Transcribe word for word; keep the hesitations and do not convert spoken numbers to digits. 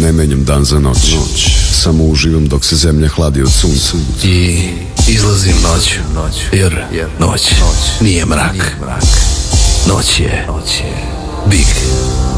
ne menjam dan za noć, samo uživam dok se zemlja hladi od sunca. I izlazim noću, jer noć nije mrak. Noć je Big